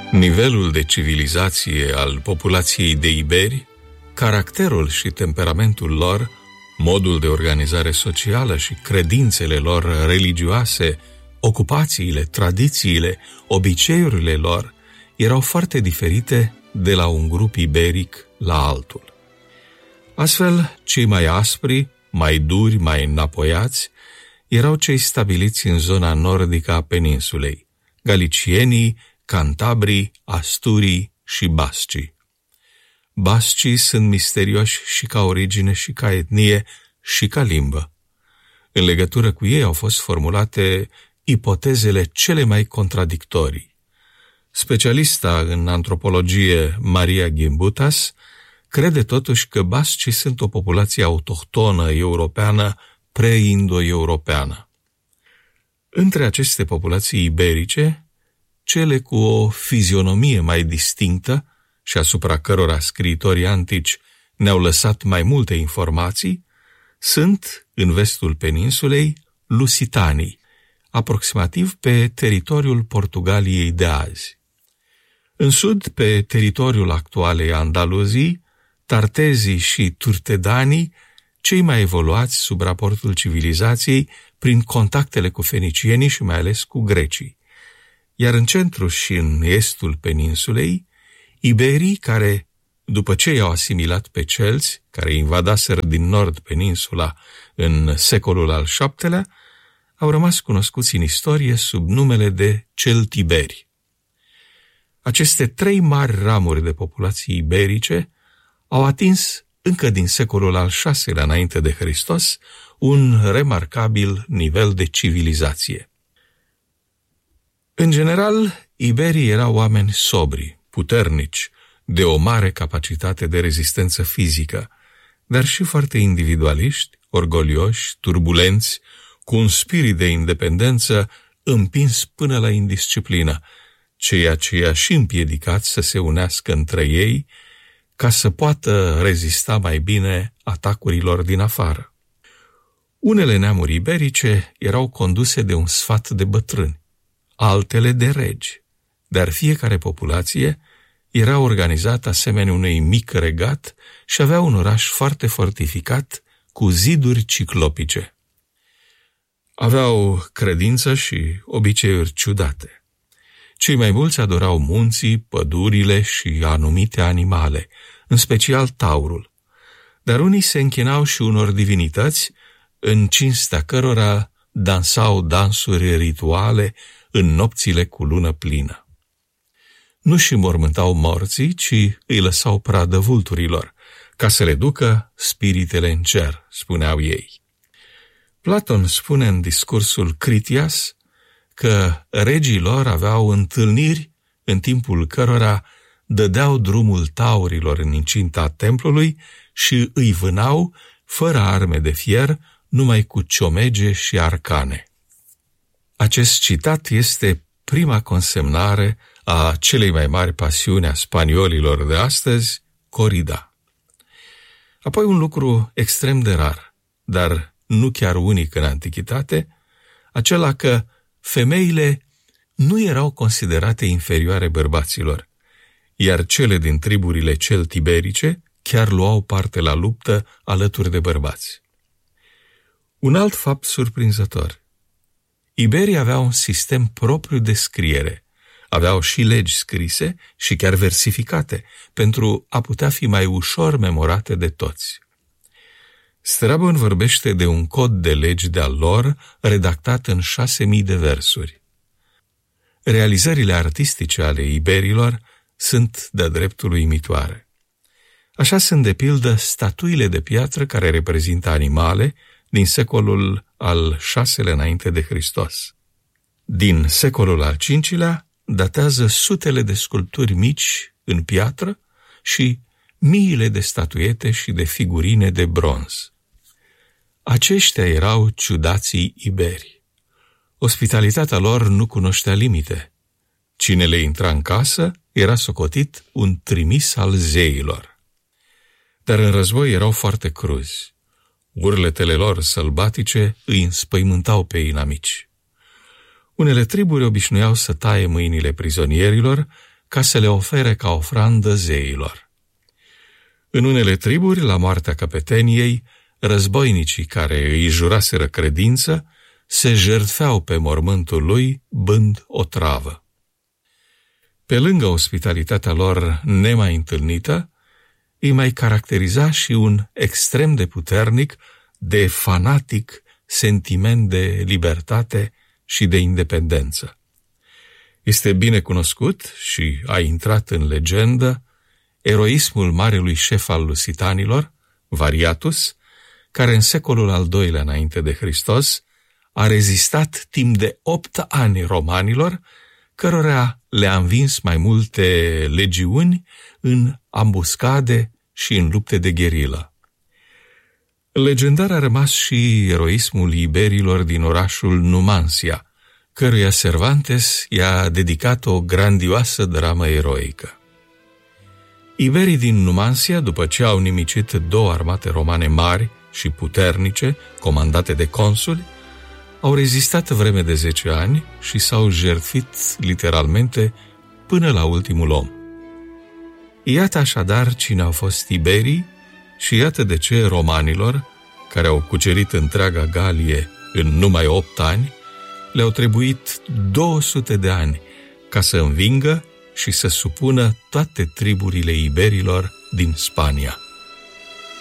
Nivelul de civilizație al populației de iberi, caracterul și temperamentul lor, modul de organizare socială și credințele lor religioase, ocupațiile, tradițiile, obiceiurile lor erau foarte diferite de la un grup iberic la altul. Astfel, cei mai aspri, mai duri, mai înapoiați, erau cei stabiliți în zona nordică a peninsulei, galicienii, cantabrii, asturii și bascii. Bascii sunt misterioși și ca origine și ca etnie și ca limbă. În legătură cu ei au fost formulate ipotezele cele mai contradictorii. Specialista în antropologie Maria Gimbutas crede totuși că bascii sunt o populație autohtonă europeană pre-indo-europeană. Între aceste populații iberice, cele cu o fizionomie mai distinctă și asupra cărora scriitorii antici ne-au lăsat mai multe informații, sunt, în vestul peninsulei, lusitanii, aproximativ pe teritoriul Portugaliei de azi. În sud, pe teritoriul actualei Andaluzii, tartezii și turtedanii, cei mai evoluați sub raportul civilizației prin contactele cu fenicienii și mai ales cu grecii. Iar în centru și în estul peninsulei, iberii care, după ce i-au asimilat pe celți, care invadaseră din nord peninsula în secolul al VII-lea, au rămas cunoscuți în istorie sub numele de celtiberi. Aceste trei mari ramuri de populații iberice au atins încă din secolul al VI-lea înainte de Hristos un remarcabil nivel de civilizație. În general, iberii erau oameni sobri, puternici, de o mare capacitate de rezistență fizică, dar și foarte individualiști, orgolioși, turbulenți, cu un spirit de independență împins până la indisciplină, ceea ce i-a și împiedicat să se unească între ei ca să poată rezista mai bine atacurilor din afară. Unele neamuri iberice erau conduse de un sfat de bătrâni, altele de regi, dar fiecare populație era organizată asemenea unui mic regat și avea un oraș foarte fortificat cu ziduri ciclopice. Aveau credință și obiceiuri ciudate. Cei mai mulți adorau munții, pădurile și anumite animale, în special taurul, dar unii se închinau și unor divinități în cinstea cărora dansau dansuri rituale în nopțile cu lună plină. Nu-și înmormântau morții, ci îi lăsau pradă vulturilor, ca să le ducă spiritele în cer, spuneau ei. Platon spune în discursul Critias că regii lor aveau întâlniri în timpul cărora dădeau drumul taurilor în incinta templului și îi vânau, fără arme de fier, numai cu ciomege și arcane. Acest citat este prima consemnare a celei mai mari pasiuni a spaniolilor de astăzi, corrida. Apoi un lucru extrem de rar, dar nu chiar unic în antichitate, acela că femeile nu erau considerate inferioare bărbaților, iar cele din triburile celtiberice chiar luau parte la luptă alături de bărbați. Un alt fapt surprinzător. Iberii aveau un sistem propriu de scriere, aveau și legi scrise și chiar versificate, pentru a putea fi mai ușor memorate de toți. Strabon vorbește de un cod de legi de-al lor, redactat în 6.000 de versuri. Realizările artistice ale iberilor sunt de-a dreptul uimitoare. Așa sunt de pildă statuile de piatră care reprezintă animale din secolul al VI-lea înainte de Hristos. Din secolul al V-lea datează sutele de sculpturi mici în piatră și miile de statuete și de figurine de bronz. Aceștia erau ciudații iberi. Ospitalitatea lor nu cunoștea limite. Cine le intra în casă era socotit un trimis al zeilor. Dar în război erau foarte cruzi. Urletele lor sălbatice îi înspăimântau pe inamici. Unele triburi obișnuiau să taie mâinile prizonierilor ca să le ofere ca ofrandă zeilor. În unele triburi, la moartea căpeteniei, războinicii care îi juraseră credință se jertfeau pe mormântul lui bând o travă. Pe lângă ospitalitatea lor nemai întâlnită, îi mai caracteriza și un extrem de puternic, de fanatic sentiment de libertate și de independență. Este bine cunoscut și a intrat în legendă eroismul marelui șef al lusitanilor, Variatus, care în secolul al II-lea înainte de Hristos a rezistat timp de 8 ani romanilor, cărora le-a învins mai multe legiuni în ambuscade și în lupte de gherilă. Legendar a rămas și eroismul iberilor din orașul Numansia, căruia Cervantes i-a dedicat o grandioasă dramă eroică. Iberii din Numansia, după ce au nimicit 2 armate romane mari și puternice, comandate de consuli, au rezistat vreme de 10 ani și s-au jertfit literalmente până la ultimul om. Iată așadar cine au fost iberii și iată de ce romanilor, care au cucerit întreaga Galie în numai 8 ani, le-au trebuit 200 de ani ca să învingă și să supună toate triburile iberilor din Spania.